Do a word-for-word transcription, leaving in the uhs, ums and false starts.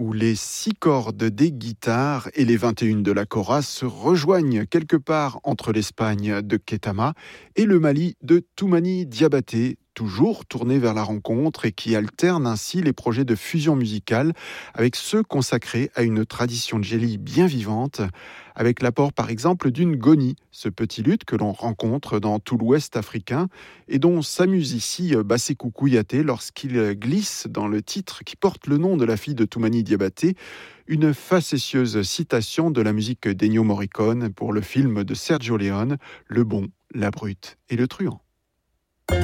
où les six cordes des guitares et les vingt et une de la kora se rejoignent quelque part entre l'Espagne de Ketama et le Mali de Toumani Diabaté, toujours tourné vers la rencontre et qui alterne ainsi les projets de fusion musicale avec ceux consacrés à une tradition de djeli bien vivante, avec l'apport par exemple d'une goni, ce petit luth que l'on rencontre dans tout l'ouest africain et dont s'amuse ici Bassekou Kouyaté lorsqu'il glisse dans le titre qui porte le nom de la fille de Toumani Diabaté, une facétieuse citation de la musique d'Ennio Morricone pour le film de Sergio Leone, Le Bon, la Brute et le Truand.